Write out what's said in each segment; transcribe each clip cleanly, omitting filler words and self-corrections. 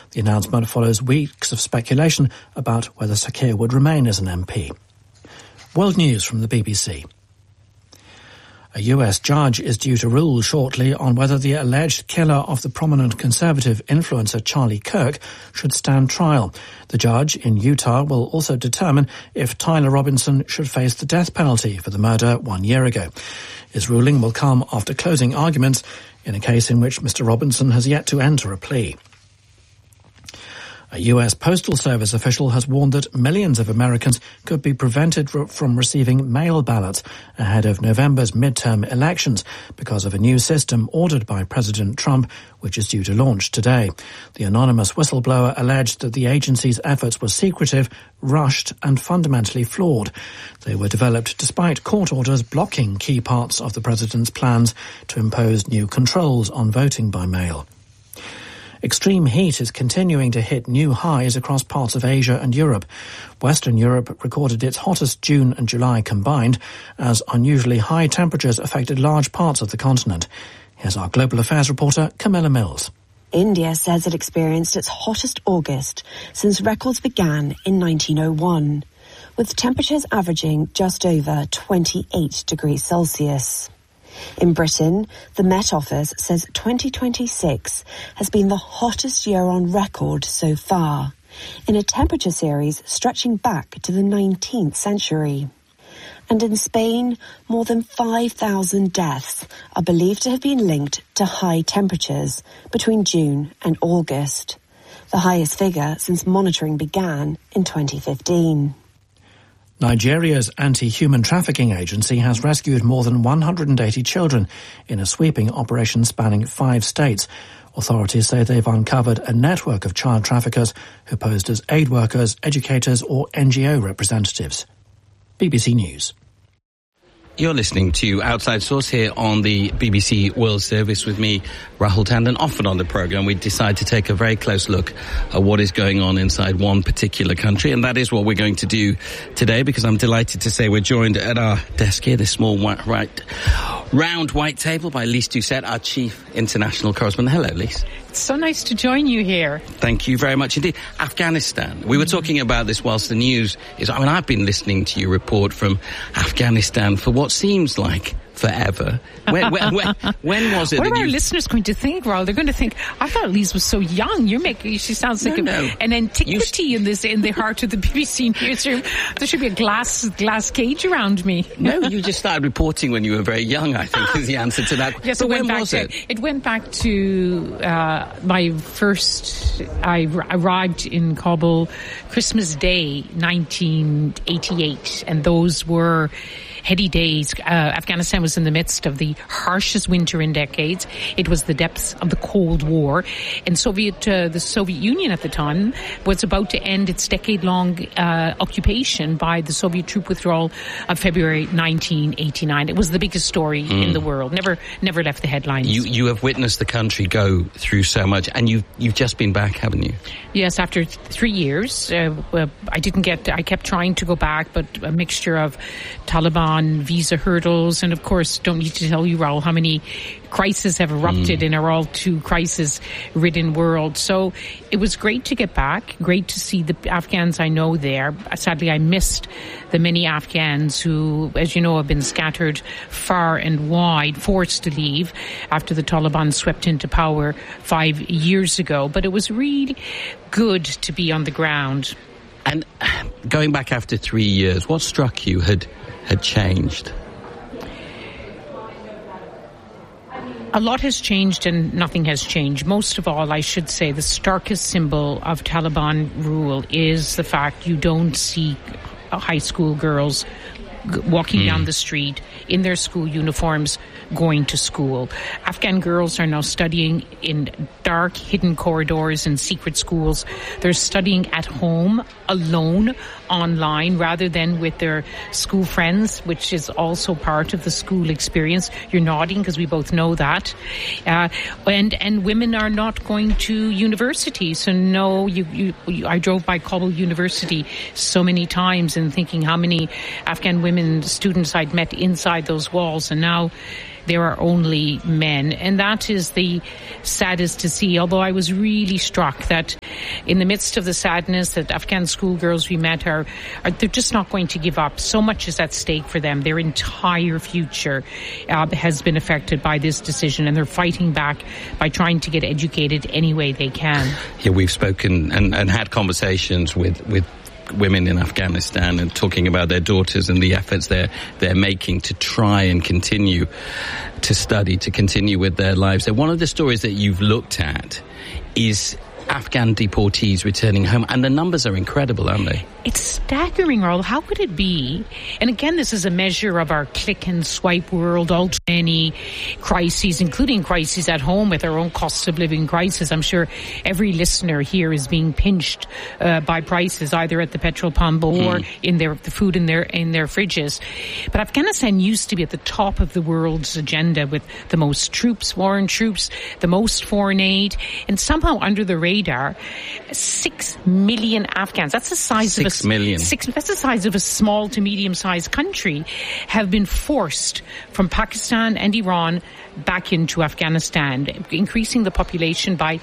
The announcement follows weeks of speculation about whether Sakir would remain as an MP. World news from the BBC. A US judge is due to rule shortly on whether the alleged killer of the prominent conservative influencer Charlie Kirk should stand trial. The judge in Utah will also determine if Tyler Robinson should face the death penalty for the murder 1 year ago. His ruling will come after closing arguments in a case in which Mr. Robinson has yet to enter a plea. A US Postal Service official has warned that millions of Americans could be prevented from receiving mail ballots ahead of November's midterm elections because of a new system ordered by President Trump, which is due to launch today. The anonymous whistleblower alleged that the agency's efforts were secretive, rushed and fundamentally flawed. They were developed despite court orders blocking key parts of the president's plans to impose new controls on voting by mail. Extreme heat is continuing to hit new highs across parts of Asia and Europe. Western Europe recorded its hottest June and July combined as unusually high temperatures affected large parts of the continent. Here's our global affairs reporter, Camilla Mills. India says it experienced its hottest August since records began in 1901, with temperatures averaging just over 28 degrees Celsius. In Britain, the Met Office says 2026 has been the hottest year on record so far, in a temperature series stretching back to the 19th century. And in Spain, more than 5,000 deaths are believed to have been linked to high temperatures between June and August, the highest figure since monitoring began in 2015. Nigeria's anti-human trafficking agency has rescued more than 180 children in a sweeping operation spanning 5 states. Authorities say they've uncovered a network of child traffickers who posed as aid workers, educators or NGO representatives. BBC News. You're listening to Outside Source here on the BBC World Service with me, Rahul Tandon. Often on the programme, we decide to take a very close look at what is going on inside one particular country, and that is what we're going to do today, because I'm delighted to say we're joined at our desk here, this small round white table, by Lise Doucet, our chief international correspondent. Hello, Lise. It's so nice to join you here. Thank you very much indeed. Afghanistan. We were talking about this whilst the news is... I've been listening to your report from Afghanistan for what seems like forever. When was it? What are our listeners going to think, Raul? They're going to think, I thought Lise was so young. She sounds like an antiquity in the heart of the BBC newsroom. There should be a glass cage around me. No, you just started reporting when you were very young, I think, is the answer to that. Yes, when was it? It went back to I arrived in Kabul Christmas Day, 1988, and those were heady days. Afghanistan was in the midst of the harshest winter in decades. It was the depths of the Cold War, and the Soviet Union at the time was about to end its decade-long occupation by the Soviet troop withdrawal of February 1989. It was the biggest story in the world. Never left the headlines. You have witnessed the country go through so much, and you've just been back, haven't you? Yes, after 3 years. I kept trying to go back, but a mixture of Taliban, visa hurdles, and of course, don't need to tell you, Raul, how many crises have erupted in our all too crisis-ridden world. So it was great to get back, great to see the Afghans I know there. Sadly, I missed the many Afghans who, as you know, have been scattered far and wide, forced to leave after the Taliban swept into power 5 years ago. But it was really good to be on the ground. And going back after 3 years, what struck you had changed? A lot has changed and nothing has changed. Most of all, I should say, the starkest symbol of Taliban rule is the fact you don't see high school girls walking down the street in their school uniforms going to school. Afghan girls are now studying in dark, hidden corridors in secret schools. They're studying at home, alone, online, rather than with their school friends, which is also part of the school experience. You're nodding because we both know that. And women are not going to university. So no, I drove by Kabul University so many times and thinking how many Afghan women students I'd met inside those walls, and now there are only men. And that is the saddest to see, although I was really struck that in the midst of the sadness that Afghan schoolgirls we met are they're just not going to give up. So much is at stake for them. Their entire future has been affected by this decision, and they're fighting back by trying to get educated any way they can. Yeah, we've spoken and had conversations with women in Afghanistan and talking about their daughters and the efforts they're making to try and continue to study, to continue with their lives. So one of the stories that you've looked at is Afghan deportees returning home, and the numbers are incredible, aren't they? It's staggering, Raul. How could it be? And again, this is a measure of our click and swipe world, all too many crises, including crises at home with our own cost of living crisis. I'm sure every listener here is being pinched by prices, either at the petrol pump or in the food in their fridges. But Afghanistan used to be at the top of the world's agenda with the most troops, foreign troops, the most foreign aid, and somehow under the radar, 6 million Afghans. That's the size of that's the size of a small to medium-sized country, have been forced from Pakistan and Iran back into Afghanistan, increasing the population by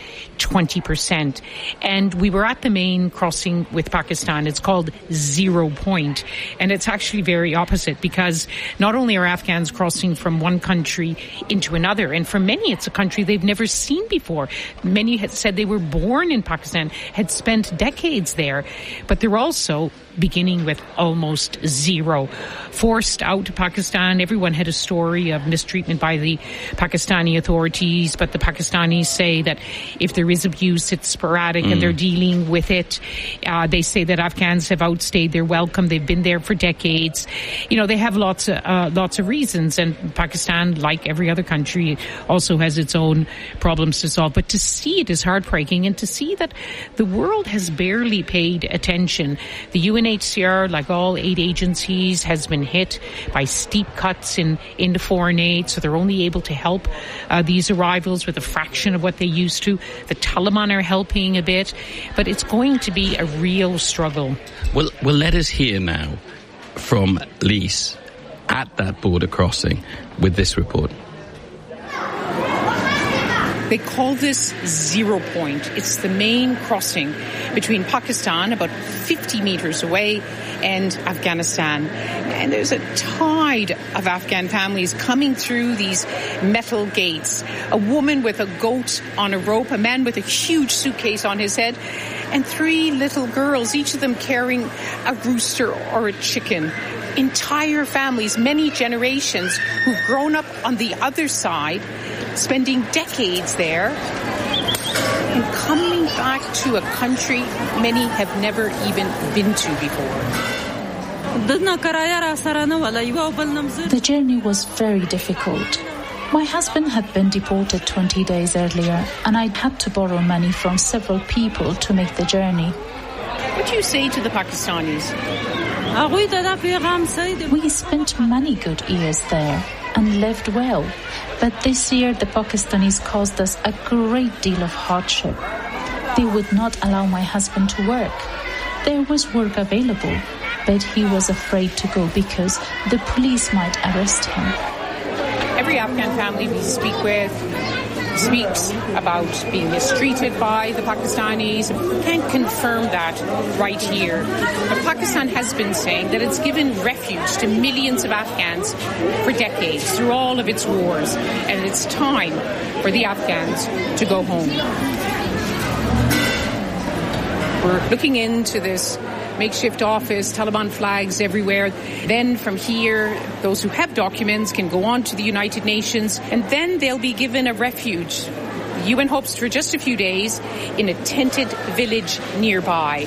20%. And we were at the main crossing with Pakistan. It's called 0 Point. And it's actually very opposite, because not only are Afghans crossing from one country into another, and for many it's a country they've never seen before. Many had said they were born in Pakistan, had spent decades there, but they're also beginning with almost zero. Forced out to Pakistan. Everyone had a story of mistreatment by the Pakistani authorities, but the Pakistanis say that if there is abuse, it's sporadic and they're dealing with it. They say that Afghans have outstayed their welcome. They've been there for decades. You know, they have lots of reasons, and Pakistan, like every other country, also has its own problems to solve. But to see it is heartbreaking, and to see that the world has barely paid attention. The UNHCR, like all aid agencies, has been hit by steep cuts in the foreign aid, so they're only able to help these arrivals with a fraction of what they used to. The Taliban are helping a bit, but it's going to be a real struggle. Well, let us hear now from Lise at that border crossing with this report. They call this 0 Point. It's the main crossing between Pakistan, about 50 meters away, and Afghanistan. And there's a tide of Afghan families coming through these metal gates. A woman with a goat on a rope, a man with a huge suitcase on his head, and 3 little girls, each of them carrying a rooster or a chicken. Entire families, many generations, who've grown up on the other side, spending decades there, and coming back to a country many have never even been to before. The journey was very difficult. My husband had been deported 20 days earlier, and I'd had to borrow money from several people to make the journey. What do you say to the Pakistanis? We spent many good years there and lived well, but this year the Pakistanis caused us a great deal of hardship. They would not allow my husband to work. There was work available, but he was afraid to go because the police might arrest him. Every Afghan family we speak with speaks about being mistreated by the Pakistanis. We can't confirm that right here. But Pakistan has been saying that it's given refuge to millions of Afghans for decades through all of its wars. And it's time for the Afghans to go home. We're looking into this makeshift office, Taliban flags everywhere. Then from here, those who have documents can go on to the United Nations, and then they'll be given a refuge. The UN hopes for just a few days in a tented village nearby.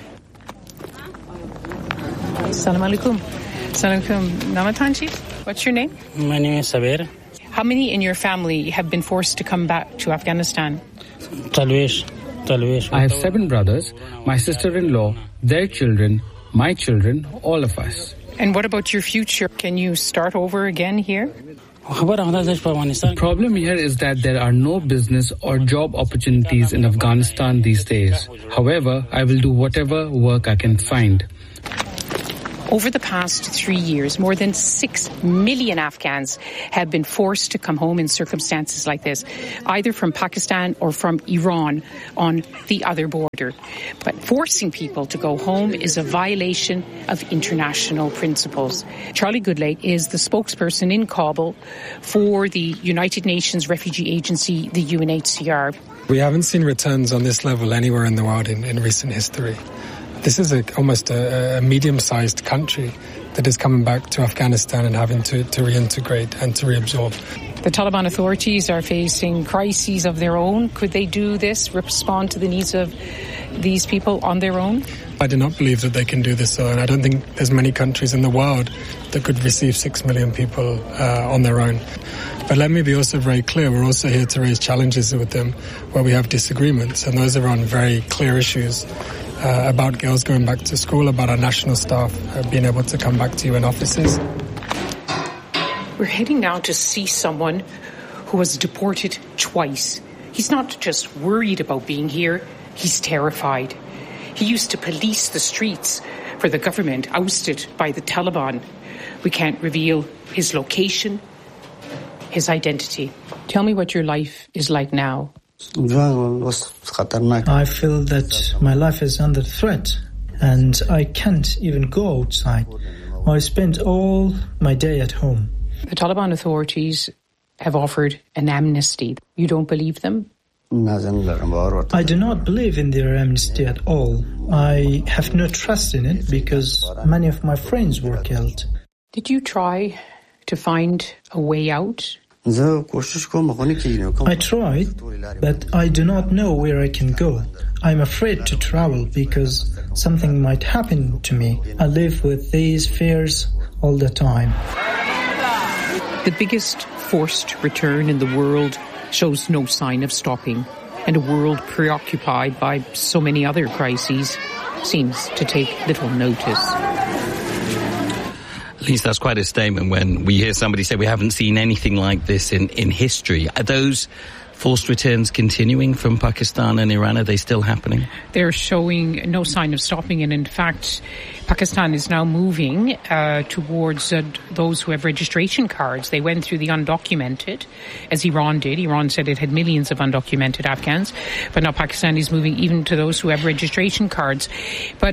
Assalamu alaikum. Assalamu alaikum. Namatanji, what's your name? My name is Sabir. How many in your family have been forced to come back to Afghanistan? Talwish. I have 7 brothers, my sister-in-law, their children, my children, all of us. And what about your future? Can you start over again here? The problem here is that there are no business or job opportunities in Afghanistan these days. However, I will do whatever work I can find. Over the past 3 years, more than 6 million Afghans have been forced to come home in circumstances like this, either from Pakistan or from Iran on the other border. But forcing people to go home is a violation of international principles. Charlie Goodlake is the spokesperson in Kabul for the United Nations Refugee Agency, the UNHCR. We haven't seen returns on this level anywhere in the world in recent history. This is almost a medium-sized country that is coming back to Afghanistan and having to reintegrate and to reabsorb. The Taliban authorities are facing crises of their own. Could they do this, respond to the needs of these people on their own? I do not believe that they can do this alone. I don't think there's many countries in the world that could receive 6 million people on their own. But let me be also very clear, we're also here to raise challenges with them where we have disagreements, and those are on very clear issues. About girls going back to school, about our national staff being able to come back to UN offices. We're heading now to see someone who was deported twice. He's not just worried about being here, he's terrified. He used to police the streets for the government ousted by the Taliban. We can't reveal his location, his identity. Tell me what your life is like now. I feel that my life is under threat and I can't even go outside. I spend all my day at home. The Taliban authorities have offered an amnesty. You don't believe them? I do not believe in their amnesty at all. I have no trust in it because many of my friends were killed. Did you try to find a way out? I tried, but I do not know where I can go. I'm afraid to travel because something might happen to me. I live with these fears all the time. The biggest forced return in the world shows no sign of stopping, and a world preoccupied by so many other crises seems to take little notice. At least that's quite a statement when we hear somebody say we haven't seen anything like this in history. Are those forced returns continuing from Pakistan and Iran? Are they still happening? They're showing no sign of stopping, and in fact, Pakistan is now moving towards those who have registration cards. They went through the undocumented, as Iran did. Iran said it had millions of undocumented Afghans, but now Pakistan is moving even to those who have registration cards. But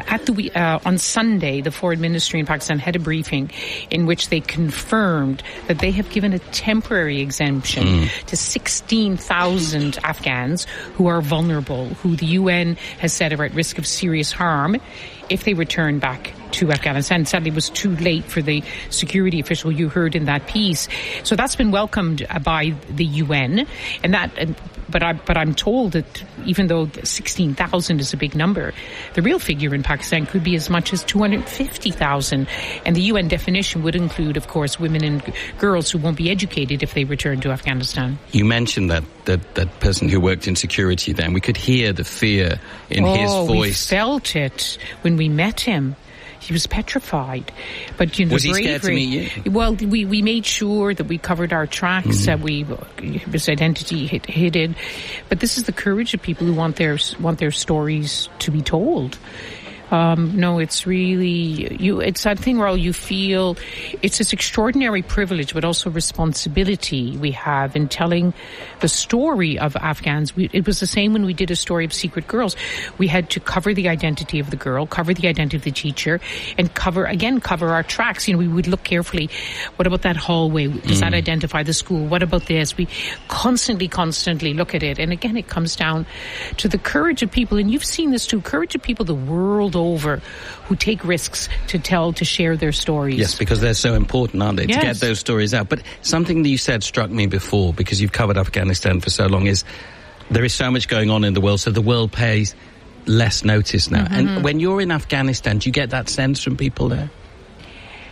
on Sunday, the Foreign Ministry in Pakistan had a briefing in which they confirmed that they have given a temporary exemption to 16,000 Afghans who are vulnerable, who the UN has said are at risk of serious harm if they return back to Afghanistan. Sadly, it was too late for the security official you heard in that piece. So that's been welcomed by the UN, but I'm told that even though 16,000 is a big number, the real figure in Pakistan could be as much as 250,000. And the UN definition would include, of course, women and girls who won't be educated if they return to Afghanistan. You mentioned that person who worked in security then. We could hear the fear in his voice. We felt it when we met him. He was petrified. But was he scared to meet you? Well, we made sure that we covered our tracks, that his identity hidden. But this is the courage of people who want their stories to be told. No, it's really it's that thing where you feel it's this extraordinary privilege, but also responsibility we have in telling the story of Afghans. It was the same when we did a story of Secret Girls. We had to cover the identity of the girl, cover the identity of the teacher, and cover our tracks. We would look carefully. What about that hallway? Does that identify the school? What about this? We constantly look at it. And again, it comes down to the courage of people, and you've seen this too, courage of people the world over who take risks to share their stories. Yes, because they're so important, aren't they, yes, to get those stories out. But something that you said struck me before, because you've covered Afghanistan for so long, is there is so much going on in the world, so the world pays less notice now. And when you're in Afghanistan, do you get that sense from people there?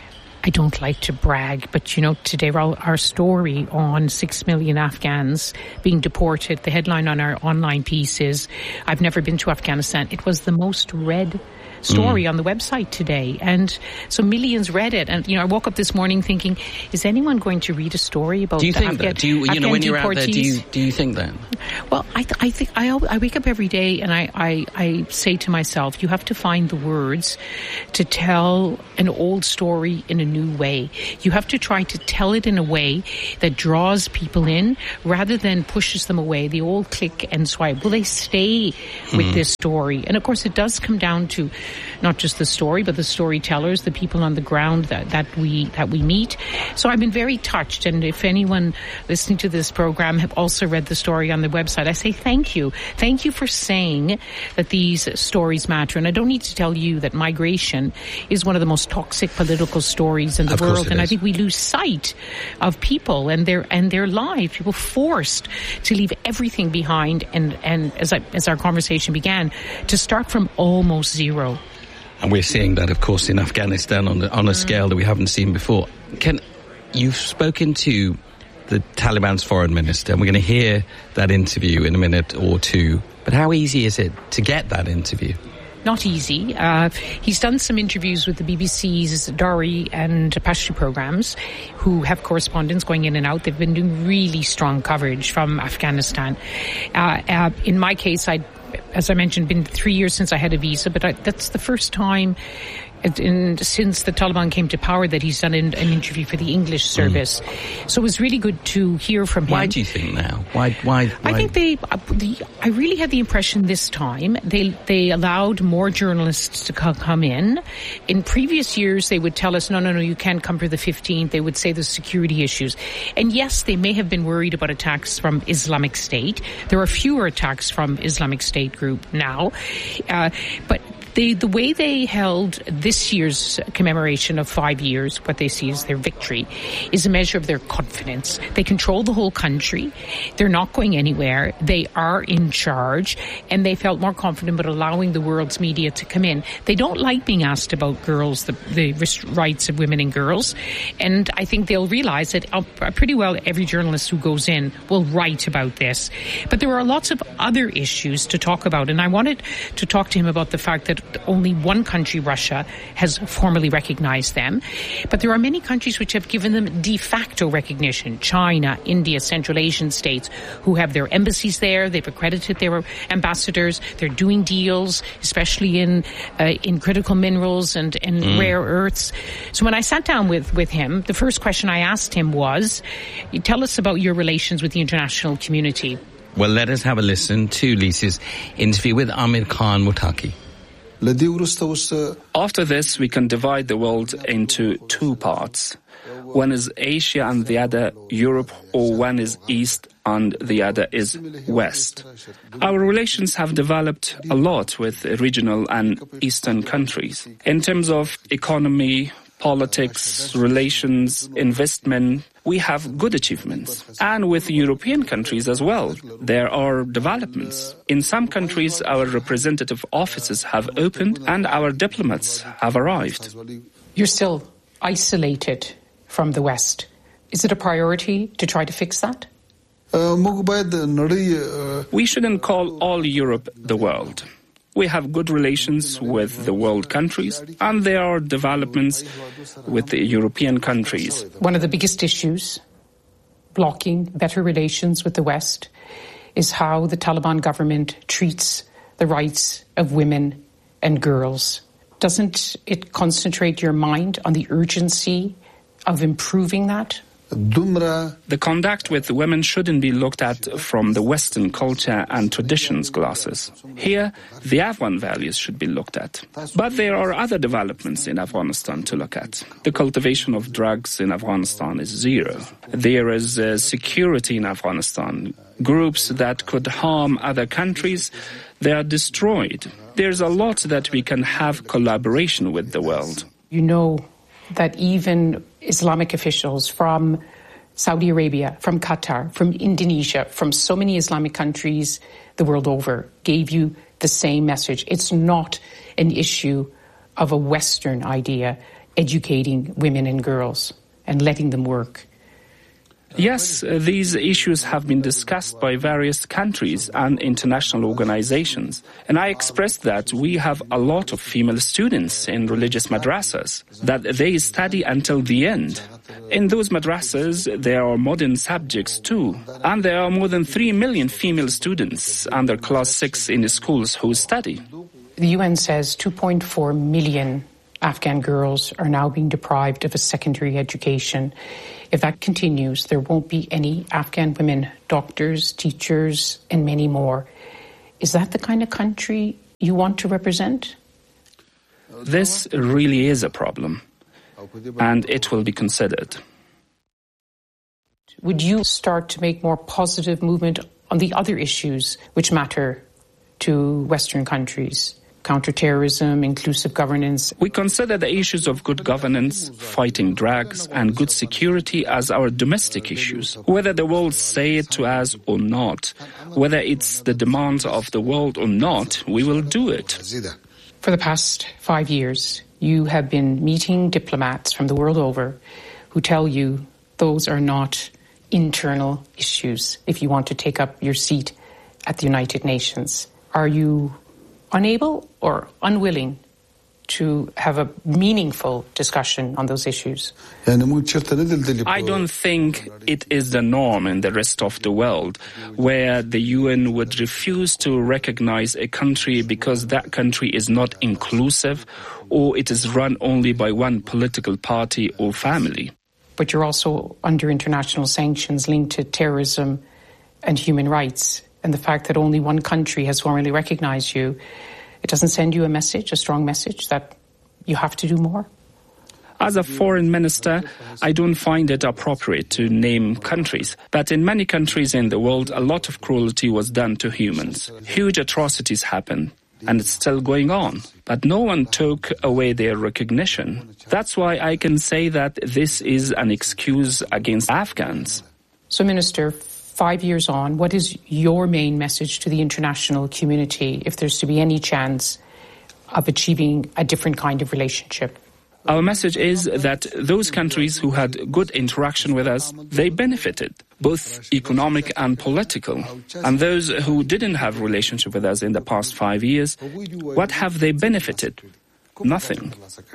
I don't like to brag, but today our story on 6 million Afghans being deported, the headline on our online piece is, I've never been to Afghanistan. It was the most read story on the website today, and so millions read it. And I woke up this morning thinking, is anyone going to read a story about? Do you think that? Do you when you're out there, do you think that? Well, I think I wake up every day and I say to myself, you have to find the words to tell an old story in a new way. You have to try to tell it in a way that draws people in rather than pushes them away. The old click and swipe. Will they stay with this story? And of course, it does come down to not just the story, but the storytellers, the people on the ground that we meet. So I've been very touched. And if anyone listening to this program have also read the story on the website, I say thank you. Thank you for saying that these stories matter. And I don't need to tell you that migration is one of the most toxic political stories in the world. And I think we lose sight of people and their lives. People forced to leave everything behind and as our conversation began, to start from almost zero. And we're seeing that, of course, in Afghanistan on a scale that we haven't seen before. You've spoken to the Taliban's foreign minister, and we're going to hear that interview in a minute or two. But how easy is it to get that interview? Not easy. He's done some interviews with the BBC's Dari and Pashto programs, who have correspondents going in and out. They've been doing really strong coverage from Afghanistan. In my case, as I mentioned, been 3 years since I had a visa, but that's the first time since the Taliban came to power that he's done an interview for the English service. So it was really good to hear from him. Why do you think now? Why? I think I really had the impression this time they allowed more journalists to come in. In previous years, they would tell us, no, you can't come for the 15th. They would say the security issues. And yes, they may have been worried about attacks from Islamic State. There are fewer attacks from Islamic State group now. But the way they held this year's commemoration of 5 years, what they see as their victory, is a measure of their confidence. They control the whole country. They're not going anywhere. They are in charge, and they felt more confident about allowing the world's media to come in. They don't like being asked about girls, the rights of women and girls, and I think they'll realize that pretty well every journalist who goes in will write about this. But there are lots of other issues to talk about, and I wanted to talk to him about the fact that only one country, Russia, has formally recognized them. But there are many countries which have given them de facto recognition. China, India, Central Asian states who have their embassies there. They've accredited their ambassadors. They're doing deals, especially in critical minerals and rare earths. So when I sat down with him, the first question I asked him was, tell us about your relations with the international community. Well, let us have a listen to Lisa's interview with Amir Khan Muttaqi. After this, we can divide the world into two parts. One is Asia and the other Europe, or one is East and the other is West. Our relations have developed a lot with regional and Eastern countries. In terms of economy, politics, relations, investment, we have good achievements. And with European countries as well, there are developments. In some countries, our representative offices have opened and our diplomats have arrived. You're still isolated from the West. Is it a priority to try to fix that? We shouldn't call all Europe the world. We have good relations with the world countries, and there are developments with the European countries. One of the biggest issues blocking better relations with the West is how the Taliban government treats the rights of women and girls. Doesn't it concentrate your mind on the urgency of improving that? The conduct with women shouldn't be looked at from the Western culture and traditions glasses. Here, the Afghan values should be looked at. But there are other developments in Afghanistan to look at. The cultivation of drugs in Afghanistan is zero. There is security in Afghanistan. Groups that could harm other countries, they are destroyed. There's a lot that we can have collaboration with the world. You know that even Islamic officials from Saudi Arabia, from Qatar, from Indonesia, from so many Islamic countries the world over gave you the same message. It's not an issue of a Western idea. educating women and girls and letting them work? Yes, these issues have been discussed by various countries and international organizations. And I expressed that we have a lot of female students in religious madrasas, that they study until the end. In those madrasas, there are modern subjects too. And there are more than 3 million female students under class 6 in the schools who study. The UN says 2.4 million Afghan girls are now being deprived of a secondary education. If that continues, there won't be any Afghan women doctors, teachers, and many more. Is that the kind of country you want to represent? This really is a problem, and it will be considered. Would you start to make more positive movement on the other issues which matter to Western countries? Counterterrorism, inclusive governance. We consider the issues of good governance, fighting drugs, and good security as our domestic issues, whether the world say it to us or not. Whether it's the demands of the world or not, we will do it. For the past 5 years, you have been meeting diplomats from the world over who tell you those are not internal issues if you want to take up your seat at the United Nations. Are you unable or unwilling to have a meaningful discussion on those issues? I don't think it is the norm in the rest of the world, where the UN would refuse to recognize a country because that country is not inclusive or it is run only by one political party or family. But you're also under international sanctions linked to terrorism and human rights. And the fact that only one country has formally recognized you, it doesn't send you a message, a strong message, that you have to do more? As a foreign minister, I don't find it appropriate to name countries. But in many countries in the world, a lot of cruelty was done to humans. Huge atrocities happened, and it's still going on. But no one took away their recognition. That's why I can say that this is an excuse against Afghans. So, Minister, 5 years on, what is your main message to the international community if there's to be any chance of achieving a different kind of relationship? Our message is that those countries who had good interaction with us, they benefited, both economic and political. And those who didn't have relationship with us in the past 5 years, what have they benefited? Nothing.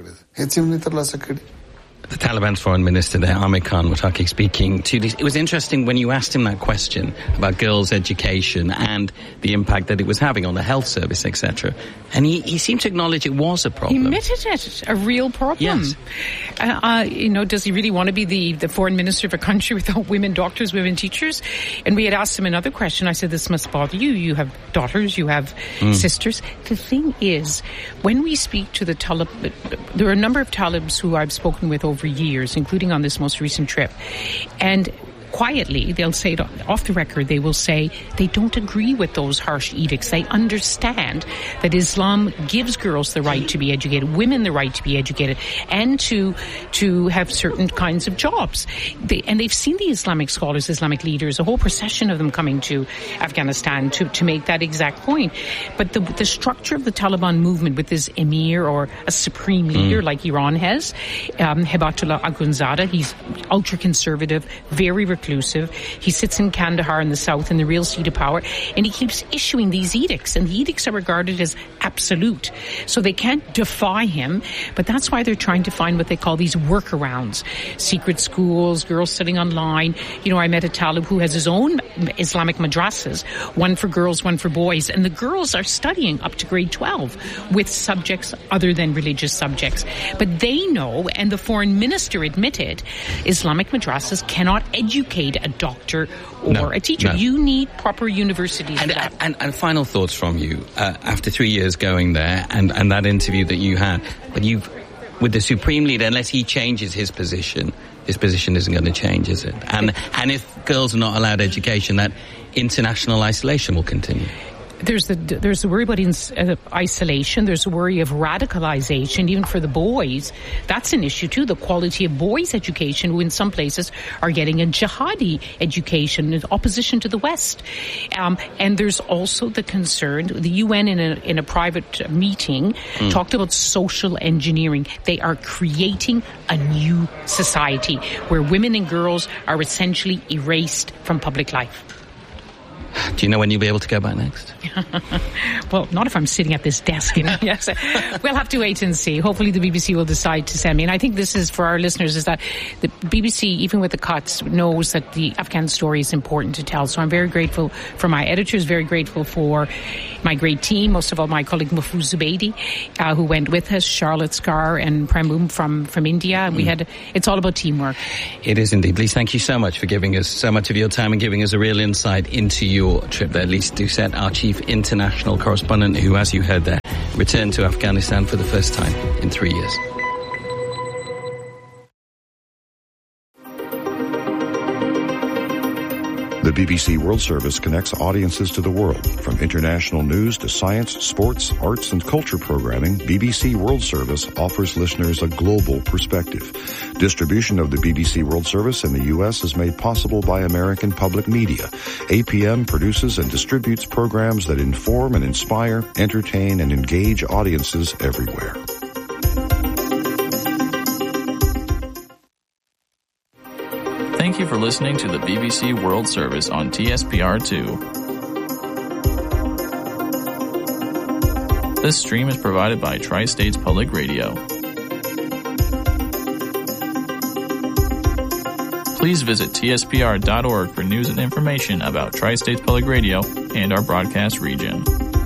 The Taliban's foreign minister there, Amir Khan Muttaqi, speaking to this. It was interesting when you asked him that question about girls' education and the impact that it was having on the health service, etc. And he seemed to acknowledge it was a problem. He admitted it, a real problem. Yes. Does he really want to be the foreign minister of a country without women doctors, women teachers? And we had asked him another question. I said, this must bother you. You have daughters, you have sisters. The thing is, when we speak to the Taliban, there are a number of Talibs who I've spoken with over years, including on this most recent trip. And quietly, they'll say it off the record, they will say they don't agree with those harsh edicts. They understand that Islam gives girls the right to be educated, women the right to be educated, and to have certain kinds of jobs. They've seen the Islamic scholars, Islamic leaders, a whole procession of them coming to Afghanistan to make that exact point. But the structure of the Taliban movement with this emir or a supreme leader like Iran has, Hebatullah Akhundzada, he's ultra-conservative, very reclusive. He sits in Kandahar in the south, in the real seat of power, and he keeps issuing these edicts, and the edicts are regarded as absolute. So they can't defy him, but that's why they're trying to find what they call these workarounds. Secret schools, girls studying online. I met a Talib who has his own Islamic madrasas, one for girls, one for boys, and the girls are studying up to grade 12 with subjects other than religious subjects. But they know, and the foreign minister admitted, Islamic madrasas cannot educate a doctor or a teacher. No. You need proper universities. And final thoughts from you after 3 years going there and that interview that you had. But with the Supreme Leader, unless he changes his position isn't going to change, is it? And if girls are not allowed education, that international isolation will continue. There's the worry about isolation. There's the worry of radicalization, even for the boys. That's an issue too. The quality of boys' education, who in some places are getting a jihadi education, in opposition to the West. And there's also the concern. The UN in a private meeting talked about social engineering. They are creating a new society where women and girls are essentially erased from public life. Do you know when you'll be able to go back next? Well, not if I'm sitting at this desk. Yes. We'll have to wait and see. Hopefully the BBC will decide to send me. And I think this is, for our listeners, is that the BBC, even with the cuts, knows that the Afghan story is important to tell. So I'm very grateful for my editors, very grateful for my great team, most of all my colleague Mahfouz Zubaydi, who went with us, Charlotte Scar and Prem from India. And it's all about teamwork. It is indeed. Lise, thank you so much for giving us so much of your time and giving us a real insight into your trip there. Lise Doucet, our chief international correspondent, who, as you heard there, returned to Afghanistan for the first time in 3 years. The BBC World Service connects audiences to the world. From international news to science, sports, arts and culture programming, BBC World Service offers listeners a global perspective. Distribution of the BBC World Service in the U.S. is made possible by American Public Media. APM produces and distributes programs that inform and inspire, entertain and engage audiences everywhere. Thank you for listening to the BBC World Service on TSPR2. This stream is provided by Tri-States Public Radio. Please visit tspr.org for news and information about Tri-States Public Radio and our broadcast region.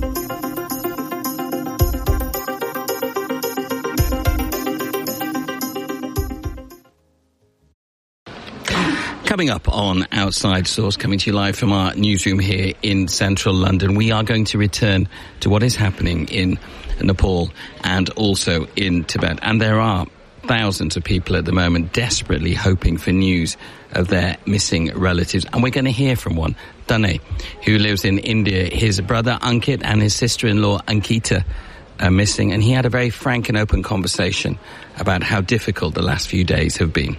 Coming up on Outside Source, coming to you live from our newsroom here in central London, we are going to return to what is happening in Nepal and also in Tibet. And there are thousands of people at the moment desperately hoping for news of their missing relatives. And we're going to hear from one, Dane, who lives in India. His brother Ankit and his sister-in-law Ankita are missing. And he had a very frank and open conversation about how difficult the last few days have been.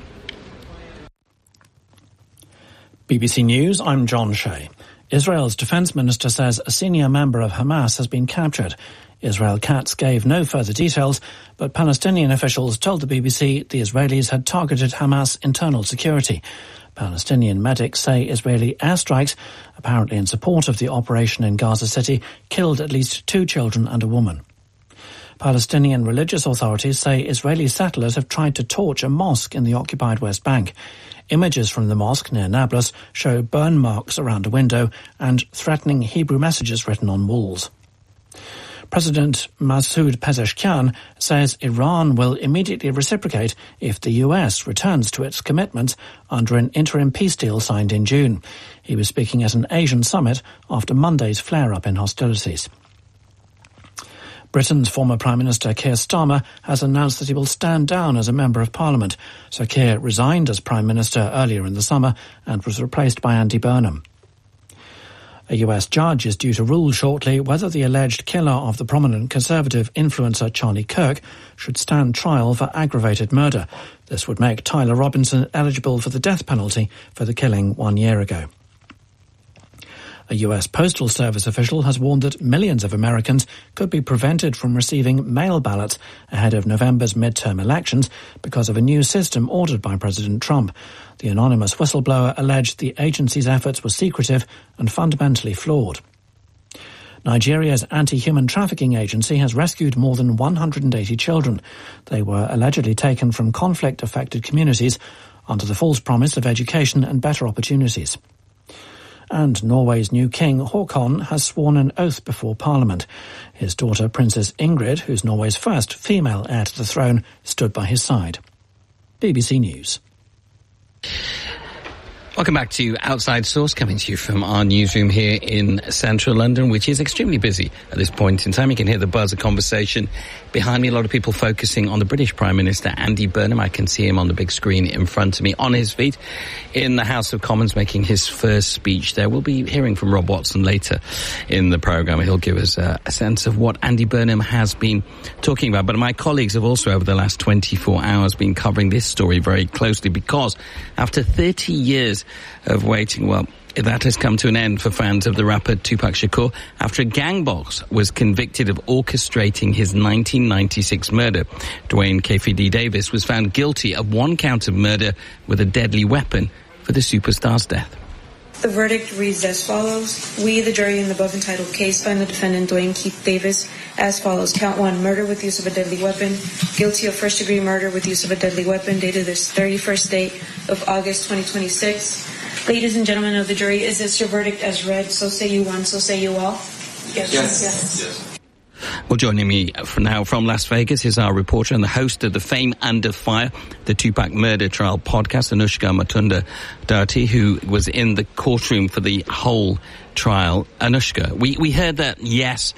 BBC News, I'm John Shea. Israel's defence minister says a senior member of Hamas has been captured. Israel Katz gave no further details, but Palestinian officials told the BBC the Israelis had targeted Hamas internal security. Palestinian medics say Israeli airstrikes, apparently in support of the operation in Gaza City, killed at least 2 children and a woman. Palestinian religious authorities say Israeli settlers have tried to torch a mosque in the occupied West Bank. Images from the mosque near Nablus show burn marks around a window and threatening Hebrew messages written on walls. President Masoud Pezeshkian says Iran will immediately reciprocate if the US returns to its commitments under an interim peace deal signed in June. He was speaking at an Asian summit after Monday's flare-up in hostilities. Britain's former Prime Minister Keir Starmer has announced that he will stand down as a Member of Parliament. Sir Keir resigned as Prime Minister earlier in the summer and was replaced by Andy Burnham. A US judge is due to rule shortly whether the alleged killer of the prominent Conservative influencer Charlie Kirk should stand trial for aggravated murder. This would make Tyler Robinson eligible for the death penalty for the killing 1 year ago. A US Postal Service official has warned that millions of Americans could be prevented from receiving mail ballots ahead of November's midterm elections because of a new system ordered by President Trump. The anonymous whistleblower alleged the agency's efforts were secretive and fundamentally flawed. Nigeria's anti-human trafficking agency has rescued more than 180 children. They were allegedly taken from conflict-affected communities under the false promise of education and better opportunities. And Norway's new king, Haakon, has sworn an oath before Parliament. His daughter, Princess Ingrid, who's Norway's first female heir to the throne, stood by his side. BBC News. Welcome back to Outside Source, coming to you from our newsroom here in central London, which is extremely busy at this point in time. You can hear the buzz of conversation behind me. A lot of people focusing on the British Prime Minister, Andy Burnham. I can see him on the big screen in front of me, on his feet in the House of Commons, making his first speech there. We'll be hearing from Rob Watson later in the programme. He'll give us a sense of what Andy Burnham has been talking about. But my colleagues have also, over the last 24 hours, been covering this story very closely, because after 30 years of waiting, well, that has come to an end for fans of the rapper Tupac Shakur after a gang boss was convicted of orchestrating his 1996 murder. Dwayne KFD Davis was found guilty of one count of murder with a deadly weapon for the superstar's death. The verdict reads as follows. We, the jury in the above entitled case, find the defendant Dwayne Keith Davis as follows. Count 1, murder with use of a deadly weapon. Guilty of first-degree murder with use of a deadly weapon, dated this 31st date of August 2026. Ladies and gentlemen of the jury, is this your verdict as read? So say you one, so say you all. Yes. Well, joining me for now from Las Vegas is our reporter and the host of the Fame Under Fire, the Tupac Murder Trial podcast, Anushka Matunda-Dati, who was in the courtroom for the whole trial. Anushka, we heard that yes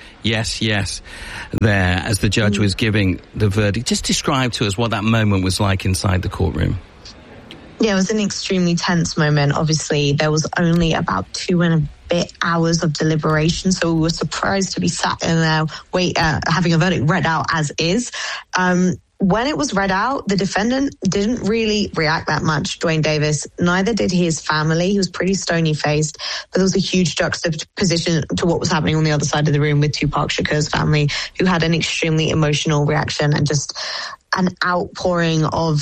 there as the judge was giving the verdict. Just describe to us what that moment was like inside the courtroom. Yeah, it was an extremely tense moment. Obviously, there was only about 2.5 hours of deliberation, so we were surprised to be sat in there having a verdict read out as is. When it was read out, the defendant didn't really react that much, Dwayne Davis. Neither did his family. He was pretty stony-faced, but there was a huge juxtaposition to what was happening on the other side of the room with Tupac Shakur's family, who had an extremely emotional reaction and just an outpouring of,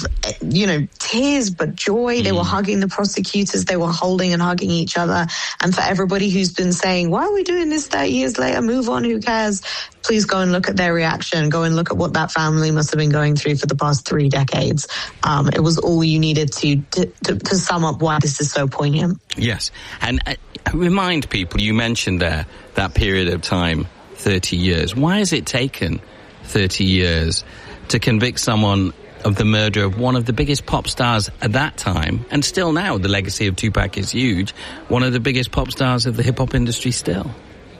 tears, but joy. They were hugging the prosecutors. They were holding and hugging each other. And for everybody who's been saying, why are we doing this 30 years later? Move on, who cares? Please go and look at their reaction. Go and look at what that family must have been going through for the past 3 decades. It was all you needed to sum up why this is so poignant. Yes. And remind people, you mentioned there that period of time, 30 years. Why has it taken 30 years to convict someone of the murder of one of the biggest pop stars at that time, and still now the legacy of Tupac is huge, one of the biggest pop stars of the hip-hop industry still?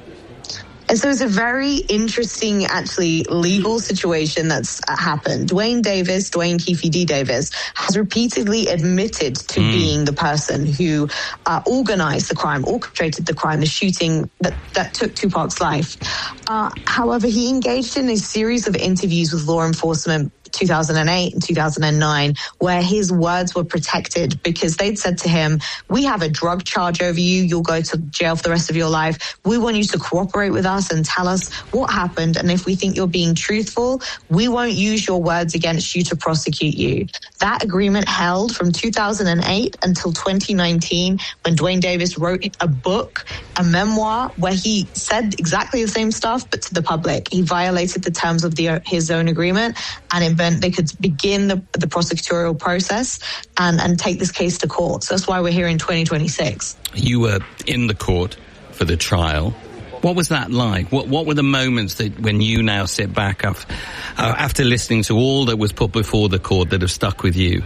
And so it's a very interesting, actually, legal situation that's happened. Dwayne KFD Davis, has repeatedly admitted to being the person who organized the crime, orchestrated the crime, the shooting that took Tupac's life. However, he engaged in a series of interviews with law enforcement 2008 and 2009, where his words were protected because they'd said to him, we have a drug charge over you. You'll go to jail for the rest of your life. We want you to cooperate with us and tell us what happened. And if we think you're being truthful, we won't use your words against you to prosecute you. That agreement held from 2008 until 2019, when Dwayne Davis wrote a book, a memoir, where he said exactly the same stuff, but to the public. He violated the terms of his own agreement, and they could begin the prosecutorial process and take this case to court. So that's why we're here in 2026. You were in the court for the trial. What was that like? What were the moments that when you now sit back after listening to all that was put before the court that have stuck with you?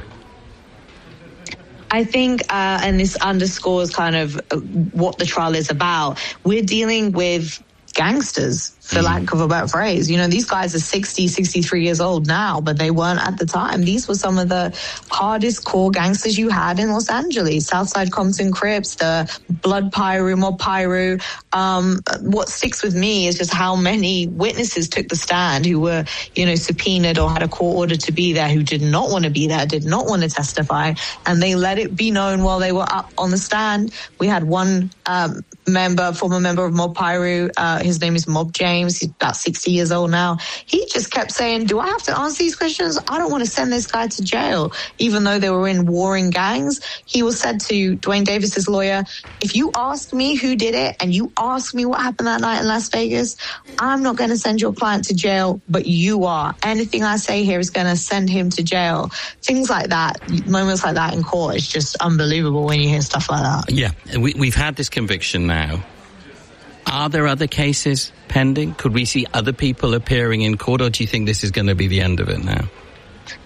I think, and this underscores kind of what the trial is about, we're dealing with gangsters, for lack of a better phrase. These guys are 60, 63 years old now, but they weren't at the time. These were some of the hardest core gangsters you had in Los Angeles. Southside Compton Crips, the Blood Pyru, Mob Pyru. What sticks with me is just how many witnesses took the stand who were, subpoenaed or had a court order to be there, who did not want to be there, did not want to testify, and they let it be known while they were up on the stand. We had one former member of Mob Pyru, his name is Mob James. He's about 60 years old now. He just kept saying, do I have to answer these questions? I don't want to send this guy to jail. Even though they were in warring gangs, he was said to Dwayne Davis's lawyer, if you ask me who did it and you ask me what happened that night in Las Vegas, I'm not going to send your client to jail, but you are. Anything I say here is going to send him to jail. Things like that, moments like that in court, is just unbelievable when you hear stuff like that. Yeah, we've had this conviction now. Are there other cases pending? Could we see other people appearing in court, or do you think this is going to be the end of it now?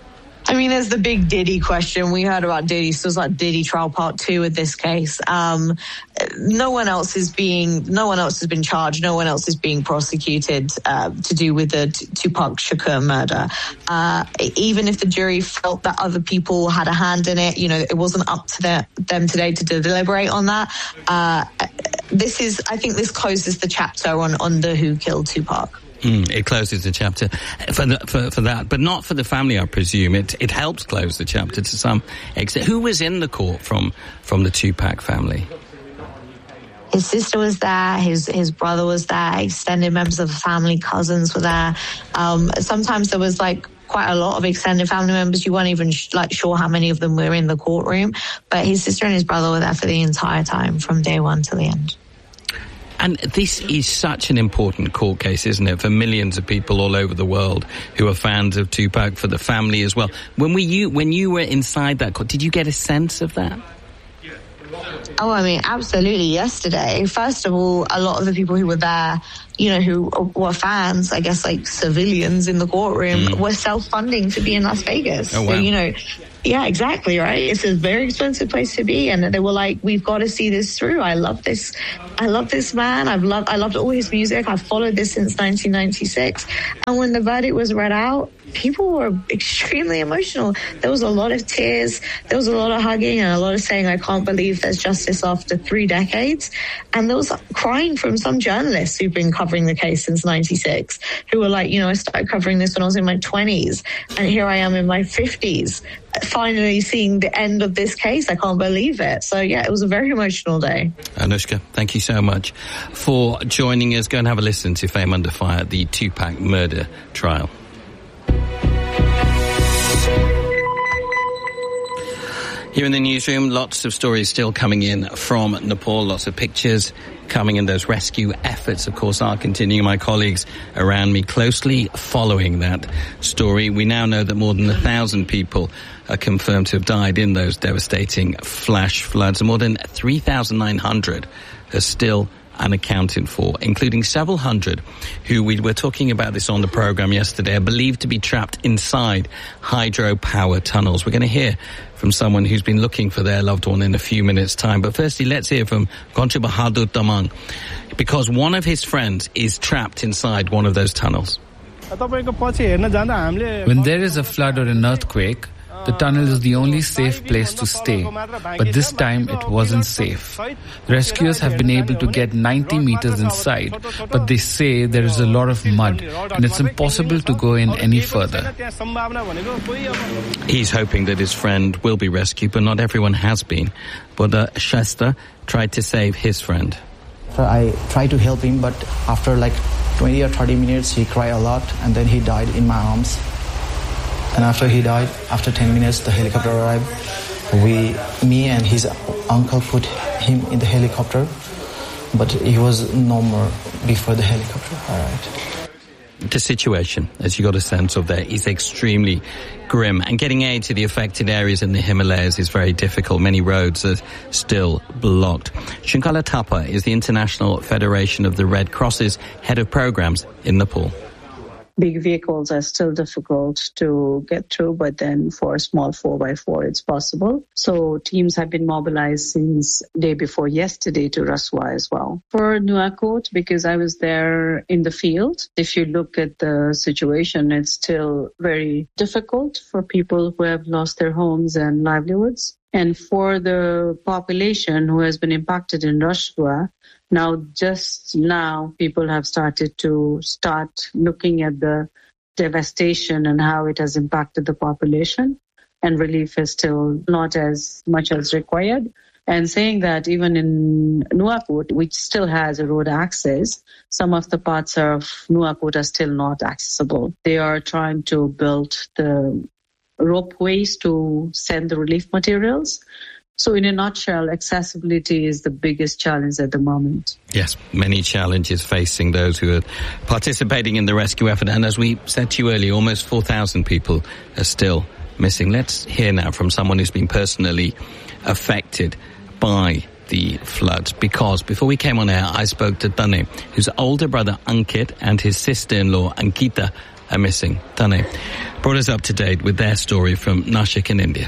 I mean, there's the big Diddy question. We heard about Diddy, so it's like Diddy trial part 2 with this case. No one else has been charged. No one else is being prosecuted to do with the Tupac Shakur murder. Even if the jury felt that other people had a hand in it, it wasn't up to them today to deliberate on that. I think this closes the chapter on the who killed Tupac. It closes the chapter for that, but not for the family, I presume. It helps close the chapter to some extent. Who was in the court from the Tupac family? His sister was there, his brother was there, extended members of the family, cousins were there. Sometimes there was quite a lot of extended family members. You weren't even sure how many of them were in the courtroom, but his sister and his brother were there for the entire time, from day one to the end. And this is such an important court case, isn't it, for millions of people all over the world who are fans of Tupac, for the family as well. When you were inside that court, did you get a sense of that? Oh, I mean, absolutely. Yesterday, first of all, a lot of the people who were there, who were fans, I guess, civilians in the courtroom, were self-funding to be in Las Vegas. Oh, wow. So, yeah, exactly, right? It's a very expensive place to be, and they were like, we've got to see this through. I love this man. I loved all his music. I've followed this since 1996. And when the verdict was read out, people were extremely emotional. There was a lot of tears. There was a lot of hugging and a lot of saying, I can't believe there's justice after 3 decades. And there was crying from some journalists who've been covering the case since 96, who were like, I started covering this when I was in my 20s, and here I am in my 50s. Finally seeing the end of this case. I can't believe it. So, yeah, it was a very emotional day. Anushka, thank you so much for joining us. Go and have a listen to Fame Under Fire, the Tupac murder trial. Here in the newsroom, lots of stories still coming in from Nepal, lots of pictures coming in. Those rescue efforts, of course, are continuing. My colleagues around me closely following that story. We now know that more than 1,000 people are confirmed to have died in those devastating flash floods, and more than 3,900 are still unaccounted for, including several hundred who, we were talking about this on the program yesterday, are believed to be trapped inside hydropower tunnels. We're going to hear from someone who's been looking for their loved one in a few minutes' time. But firstly, let's hear from Goncha Bahadur Damang, because one of his friends is trapped inside one of those tunnels. When there is a flood or an earthquake, the tunnel is the only safe place to stay, but this time it wasn't safe. The rescuers have been able to get 90 meters inside, but they say there is a lot of mud and it's impossible to go in any further. He's hoping that his friend will be rescued, but not everyone has been. But Shasta tried to save his friend. I tried to help him, but after 20 or 30 minutes, he cried a lot, and then he died in my arms. And after he died, after 10 minutes, the helicopter arrived. Me and his uncle put him in the helicopter, but he was no more before the helicopter arrived. The situation, as you got a sense of there, is extremely grim, and getting aid to the affected areas in the Himalayas is very difficult. Many roads are still blocked. Shankala Thapa is the International Federation of the Red Cross's head of programs in Nepal. Big vehicles are still difficult to get through, but then for a small 4x4, it's possible. So teams have been mobilized since day before yesterday to Raswa as well. For Nuakot, because I was there in the field, if you look at the situation, it's still very difficult for people who have lost their homes and livelihoods. And for the population who has been impacted in Raswa, just now, people have started looking at the devastation and how it has impacted the population, and relief is still not as much as required. And saying that even in Nuakot, which still has a road access, some of the parts of Nuakot are still not accessible. They are trying to build the ropeways to send the relief materials. So in a nutshell, accessibility is the biggest challenge at the moment. Yes, many challenges facing those who are participating in the rescue effort. And as we said to you earlier, almost 4,000 people are still missing. Let's hear now from someone who's been personally affected by the floods. Because before we came on air, I spoke to Tane, whose older brother Ankit and his sister-in-law Ankita are missing. Tane, brought us up to date with their story from Nashik in India.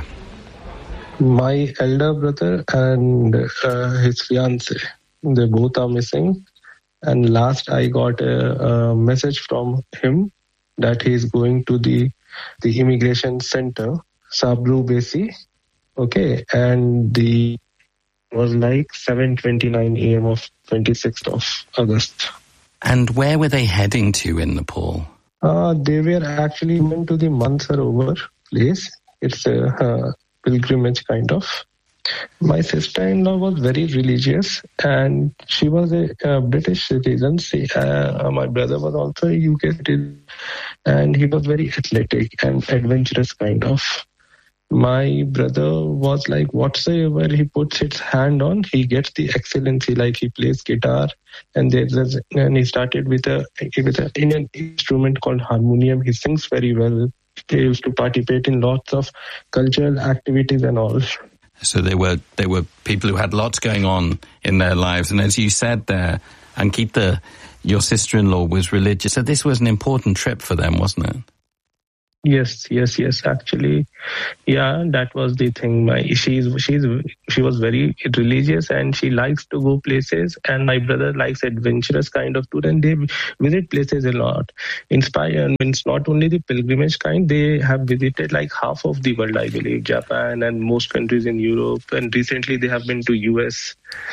My elder brother and his fiancée, they both are missing. And last I got a message from him that he is going to the immigration center, Sabru Besi. Okay, and the was like 7:29 a.m. of 26th of August. And where were they heading to in Nepal? They were actually went to the Mansarovar place. It's a pilgrimage kind of. My sister-in-law was very religious and she was a British citizen. My brother was also a UK citizen and he was very athletic and adventurous kind of. My brother was like whatsoever he puts his hand on, he gets the excellency. Like he plays guitar and he started with an instrument called harmonium. He sings very well. He used to participate in lots of cultural activities and all. So they were people who had lots going on in their lives. And as you said there, Ankita, your sister-in-law was religious. So this was an important trip for them, wasn't it? Yes. Actually, yeah, that was the thing. She was very religious and she likes to go places. And my brother likes adventurous kind of tour, and they visit places a lot. Inspired means not only the pilgrimage kind. They have visited like half of the world, I believe, Japan and most countries in Europe. And recently they have been to US.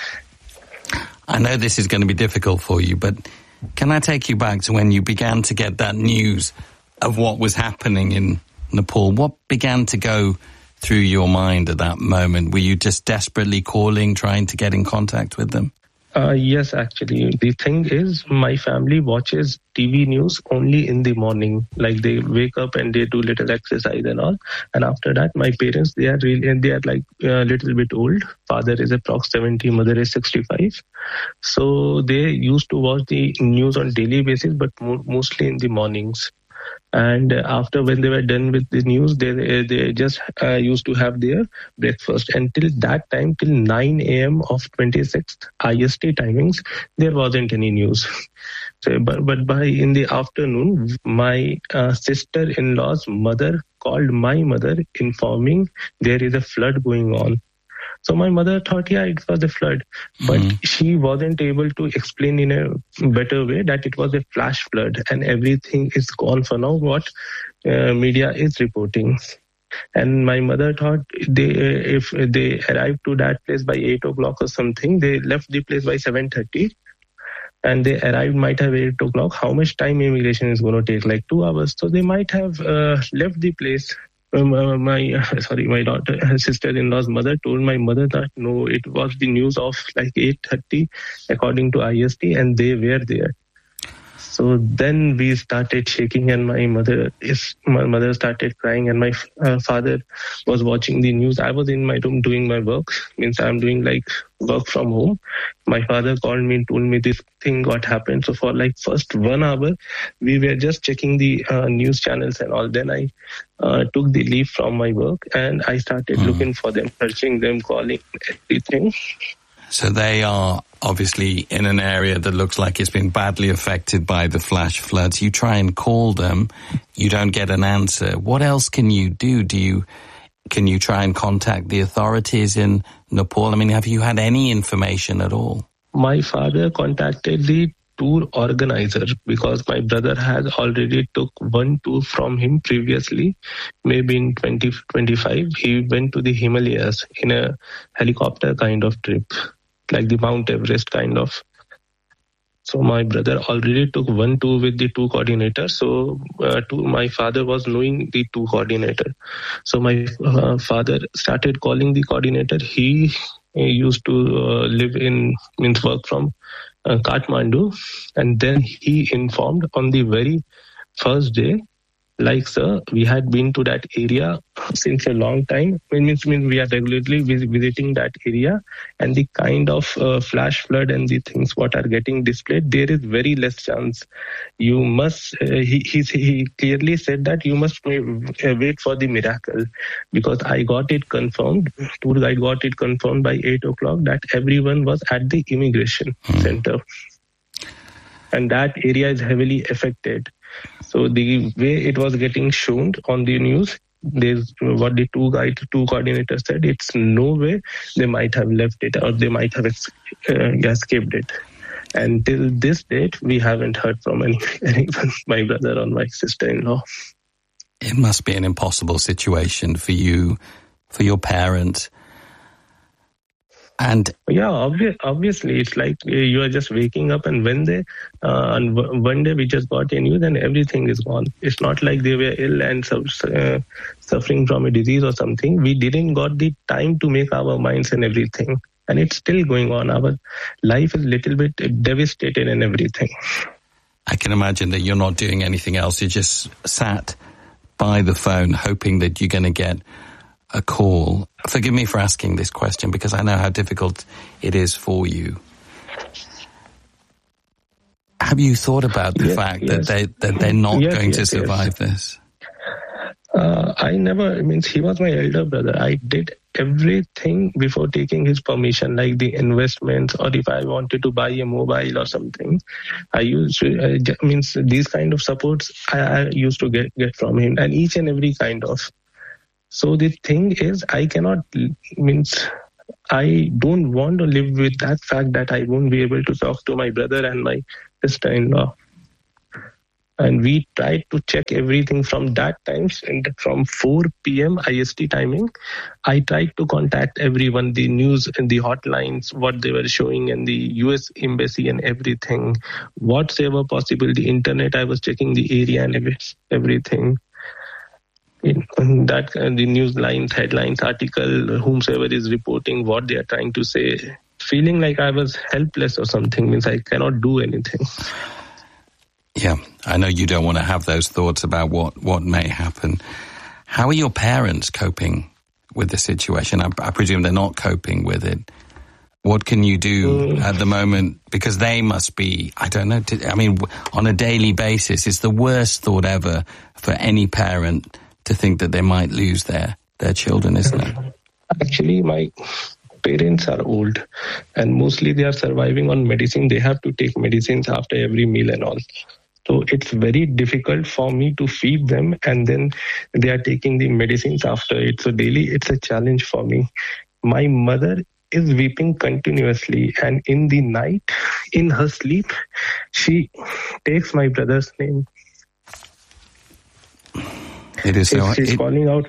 I know this is going to be difficult for you, but can I take you back to when you began to get that news of what was happening in Nepal? What began to go through your mind at that moment? Were you just desperately calling, trying to get in contact with them? Yes, actually. The thing is, my family watches TV news only in the morning. Like they wake up and they do little exercise and all. And after that, my parents, they are like a little bit old. Father is approx 70, mother is 65. So they used to watch the news on daily basis, but mostly in the mornings. And after when they were done with the news, they just used to have their breakfast. Until that time, till 9 a.m. of 26th IST timings, there wasn't any news. So, but by in the afternoon, my sister-in-law's mother called my mother informing there is a flood going on. So my mother thought, yeah, it was a flood. But she wasn't able to explain in a better way that it was a flash flood and everything is gone for now, what media is reporting. And my mother thought if they arrived to that place by 8 o'clock or something, they left the place by 7:30. And they arrived might have 8 o'clock. How much time immigration is going to take? Like 2 hours. So they might have left the place. My daughter, sister-in-law's mother told my mother that no, it was the news of like 8:30 according to IST, and they were there. So then we started shaking, and my mother started crying, and my father was watching the news. I was in my room doing my work, means I'm doing like work from home. My father called me and told me this thing what happened. So for like first 1 hour, we were just checking the news channels and all. Then I took the leave from my work and I started looking for them, searching them, calling, everything. So they are obviously in an area that looks like it's been badly affected by the flash floods. You try and call them, you don't get an answer. What else can you do? Can you try and contact the authorities in Nepal? I mean, have you had any information at all? My father contacted the tour organizer because my brother has already took one tour from him previously, maybe in 2025. He went to the Himalayas in a helicopter kind of trip, like the Mount Everest kind of. So my brother already took one tour with the tour coordinator. So my father was knowing the tour coordinator. So my father started calling the coordinator. He used to work from Kathmandu. And then he informed on the very first day, like, sir, we had been to that area since a long time. Means we are regularly visiting that area, and the kind of flash flood and the things what are getting displayed, there is very less chance. You must, he clearly said that you must wait for the miracle, because I got it confirmed, tour guide got it confirmed by 8 o'clock that everyone was at the immigration center. And that area is heavily affected. So the way it was getting shown on the news, there's what the two coordinators said, it's no way they might have left it or they might have escaped it. And till this date, we haven't heard from anyone, my brother or my sister-in-law. It must be an impossible situation for you, for your parents. And yeah, obviously, it's like you are just waking up, and one day we just got a news and everything is gone. It's not like they were ill and suffering from a disease or something. We didn't got the time to make our minds and everything, and it's still going on. Our life is a little bit devastated and everything. I can imagine that you're not doing anything else. You just sat by the phone hoping that you're going to get a call. Forgive me for asking this question because I know how difficult it is for you. Have you thought about the fact that they're not going to survive this? He was my elder brother. I did everything before taking his permission, like the investments, or if I wanted to buy a mobile or something. I used to, these kind of supports I used to get from him, and each and every kind of. So the thing is, I don't want to live with that fact that I won't be able to talk to my brother and my sister-in-law. And we tried to check everything from that time, and from 4 p.m. IST timing, I tried to contact everyone, the news and the hotlines, what they were showing in the US embassy and everything. Whatever possible, the internet, I was checking the area and everything. That the news lines, headlines, article, whomsoever is reporting what they are trying to say, feeling like I was helpless or something, means I cannot do anything. Yeah, I know you don't want to have those thoughts about what may happen. How are your parents coping with the situation? I presume they're not coping with it. What can you do at the moment? Because they must be, I don't know, on a daily basis, it's the worst thought ever for any parent to think that they might lose their children, isn't it? Actually, my parents are old and mostly they are surviving on medicine. They have to take medicines after every meal and all. So it's very difficult for me to feed them, and then they are taking the medicines after it. So daily it's a challenge for me. My mother is weeping continuously, and in the night, in her sleep, she takes my brother's name. It is so. She's calling out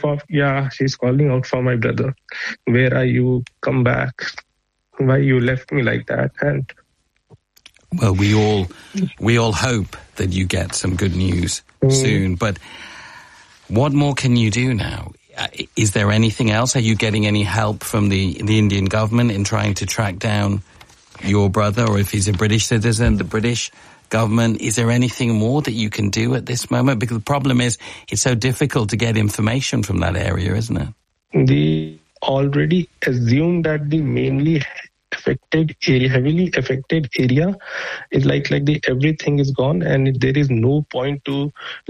for my brother. Where are you? Come back. Why you left me like that? And well, we all hope that you get some good news soon. But what more can you do now? Is there anything else? Are you getting any help from the Indian government in trying to track down your brother, or if he's a British citizen, the British government? Is there anything more that you can do at this moment? Because the problem is it's so difficult to get information from that area, isn't it? They already assume that the mainly heavily affected area is like everything is gone, and there is no point to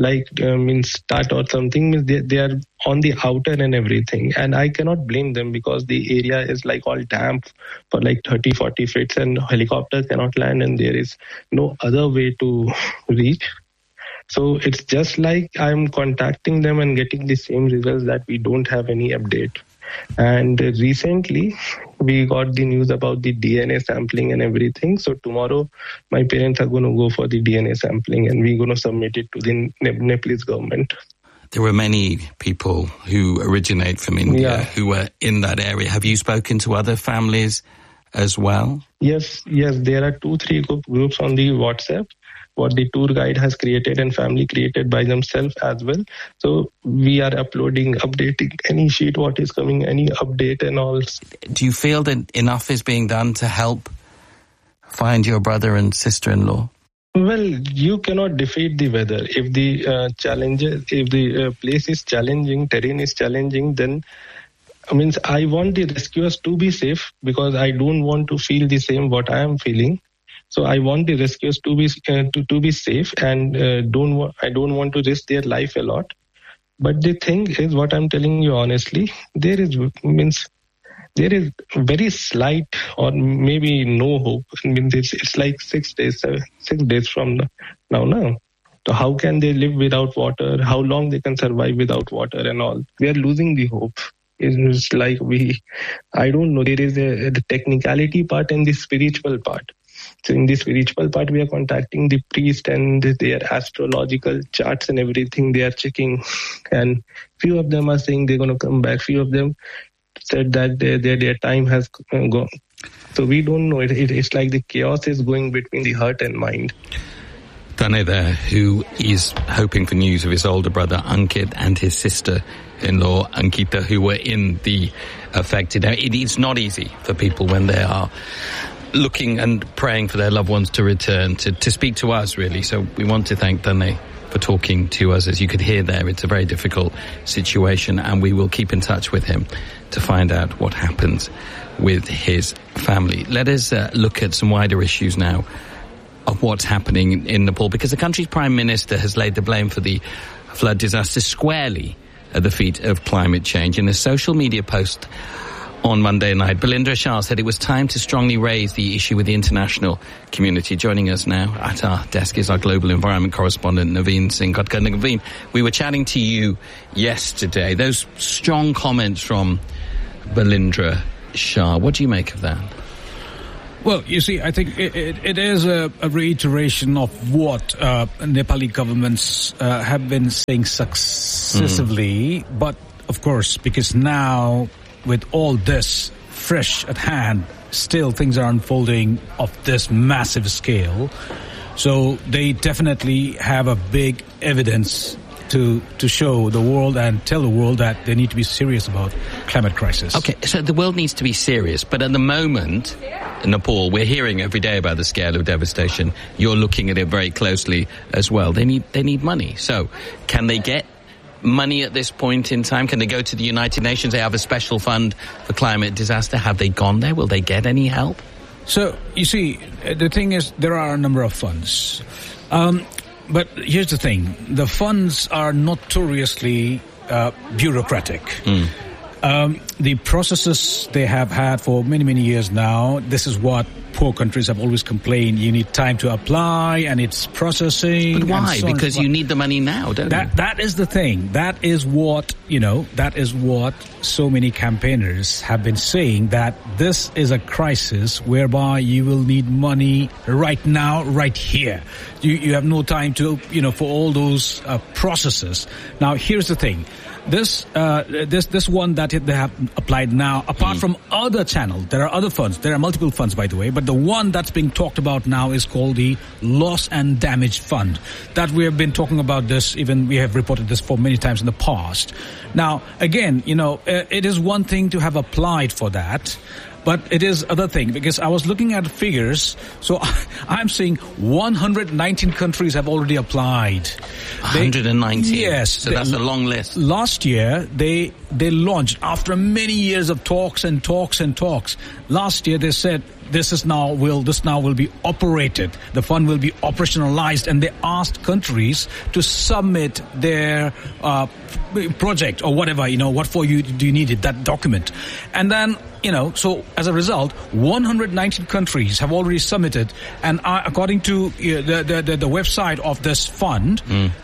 start or something. They are on the outer and everything, and I cannot blame them because the area is all damp for 30-40 feet, and helicopters cannot land, and there is no other way to reach. So it's just like I'm contacting them and getting the same results that we don't have any update. And recently, we got the news about the DNA sampling and everything. So tomorrow, my parents are going to go for the DNA sampling, and we're going to submit it to the Nepalese government. There were many people who originate from India who were in that area. Have you spoken to other families as well? Yes. There are 2-3 groups on the WhatsApp, what the tour guide has created and family created by themselves as well. So we are updating any sheet, what is coming, any update and all. Do you feel that enough is being done to help find your brother and sister-in-law? Well, you cannot defeat the weather. If the place is challenging, terrain is challenging, then I want the rescuers to be safe, because I don't want to feel the same what I am feeling. So I want the rescuers to be safe, and I don't want to risk their life a lot. But the thing is, what I'm telling you honestly, there is very slight or maybe no hope. It's like 6 days from now. So how can they live without water? How long they can survive without water and all? We are losing the hope. It's like I don't know, there is the technicality part and the spiritual part. So in the spiritual part, we are contacting the priest and their astrological charts and everything they are checking. And few of them are saying they're going to come back. Few of them said that their time has gone. So we don't know. It's like the chaos is going between the heart and mind. Tanay there, who is hoping for news of his older brother Ankit and his sister-in-law Ankita, who were in the affected area. It's not easy for people when they are looking and praying for their loved ones to return, to speak to us, really. So we want to thank Tanay for talking to us. As you could hear there, it's a very difficult situation, and we will keep in touch with him to find out what happens with his family. Let us look at some wider issues now of what's happening in Nepal, because the country's Prime Minister has laid the blame for the flood disaster squarely at the feet of climate change. In a social media post on Monday night, Balindra Shah said it was time to strongly raise the issue with the international community. Joining us now at our desk is our global environment correspondent, Naveen Singh Khatkar. Naveen, we were chatting to you yesterday. Those strong comments from Balindra Shah, what do you make of that? Well, you see, I think it is a reiteration of what Nepali governments have been saying successively. But, of course, because now, with all this fresh at hand, still things are unfolding of this massive scale. So they definitely have a big evidence to show the world and tell the world that they need to be serious about climate crisis. Okay, so the world needs to be serious, but at the moment in Nepal, we're hearing every day about the scale of devastation. You're looking at it very closely as well. They need money. So can they get money at this point in time? Can they go to the United Nations? They have a special fund for climate disaster. Have they gone there? Will they get any help? So, you see, the thing is, there are a number of funds. But here's the thing. The funds are notoriously bureaucratic. The processes they have had for many, many years now, this is what poor countries have always complained. You need time to apply and it's processing. But why? So because you need the money now, don't you? That is the thing. That is what so many campaigners have been saying, that this is a crisis whereby you will need money right now, right here. You have no time to, for all those processes. Now, here's the thing. This one that they have applied now, apart from other channels, there are other funds. There are multiple funds, by the way, but the one that's being talked about now is called the Loss and Damage Fund. That we have been talking about this, even we have reported this for many times in the past. Now, again, it is one thing to have applied for that, but it is other thing, because I was looking at figures. So I'm seeing 119 countries have already applied. 119? Yes. So that's a long list. Last year, they launched, after many years of talks and talks and talks. Last year, they said, this now will be operated. The fund will be operationalized, and they asked countries to submit their project or whatever, what for you do you need it, that document. And then, so as a result, 119 countries have already submitted, and according to the website of this fund,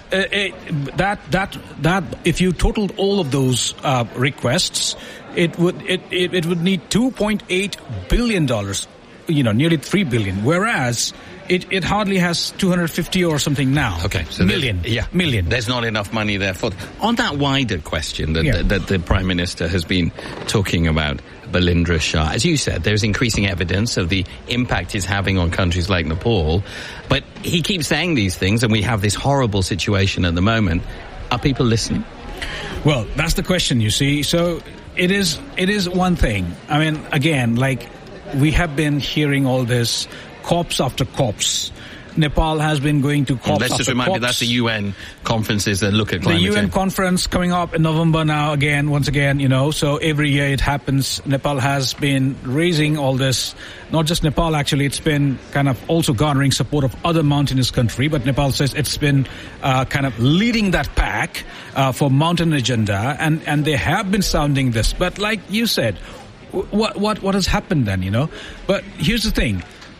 that if you totaled all of those requests, it would need $2.8 billion, nearly $3 billion, whereas it hardly has 250 or something now. Okay, so million. There's not enough money there for. On that wider question that the Prime Minister has been talking about, Balindra Shah, as you said, there's increasing evidence of the impact it's having on countries like Nepal, but he keeps saying these things, and we have this horrible situation at the moment. Are people listening? Well, that's the question, you see. So it is one thing. I mean, again, like we have been hearing all this, COPs after COPs. Nepal has been going to COPs. Let's just remind me, that's the UN conferences that look at climate change. The UN conference coming up in November now, once again, so every year it happens. Nepal has been raising all this. Not just Nepal, actually, it's been kind of also garnering support of other mountainous country, but Nepal says it's been kind of leading that pack for mountain agenda, and they have been sounding this. But like you said, what has happened then, But here's the thing.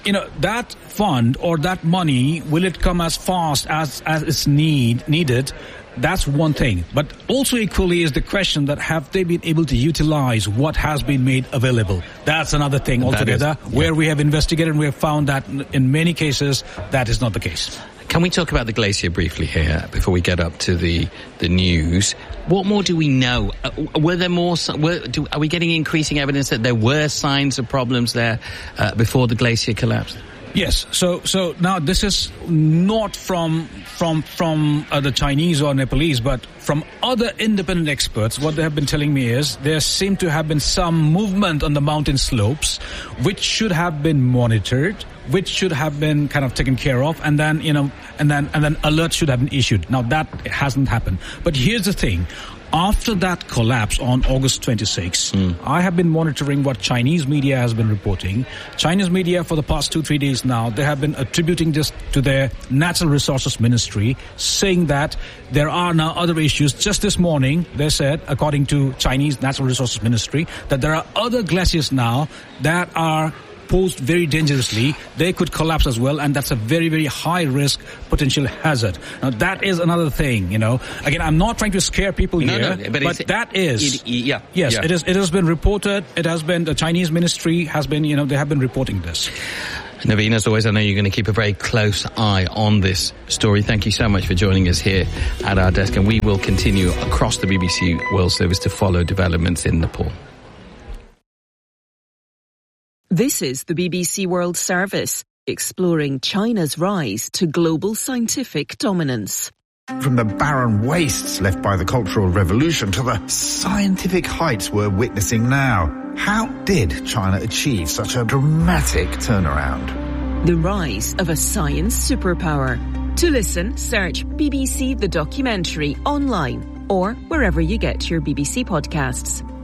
that fund or that money, will it come as fast as it's needed? That's one thing. But also equally is the question that have they been able to utilize what has been made available? That's another thing altogether, where we have investigated and we have found that in many cases that is not the case. Can we talk about the glacier briefly here before we get up to the news? What more do we know? Were there more? Are we getting increasing evidence that there were signs of problems there before the glacier collapsed? Yes. So now this is not from the Chinese or Nepalese, but from other independent experts. What they have been telling me is there seemed to have been some movement on the mountain slopes, which should have been monitored, which should have been kind of taken care of, and then alerts should have been issued. Now that hasn't happened. But here's the thing. After that collapse on August 26, I have been monitoring what Chinese media has been reporting. Chinese media for the past 2-3 days now, they have been attributing this to their Natural Resources Ministry, saying that there are now other issues. Just this morning, they said, according to Chinese Natural Resources Ministry, that there are other glaciers now that are posed very dangerously. They could collapse as well, and that's a very, very high risk potential hazard. Now that is another thing, Again, I'm not trying to scare people here, but that is it has been reported. It has been, the Chinese ministry has been, they have been reporting this. Naveen, as always, I know you're going to keep a very close eye on this story. Thank you so much for joining us here at our desk, and we will continue across the BBC World Service to follow developments in Nepal. This is the BBC World Service, exploring China's rise to global scientific dominance. From the barren wastes left by the Cultural Revolution to the scientific heights we're witnessing now, how did China achieve such a dramatic turnaround? The rise of a science superpower. To listen, search BBC The Documentary online or wherever you get your BBC podcasts.